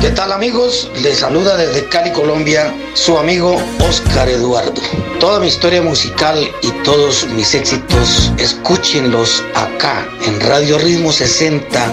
¿Qué tal, amigos? Les saluda desde Cali, Colombia, su amigo Oscar Eduardo. Toda mi historia musical y todos mis éxitos, escúchenlos acá en Radio Ritmo 60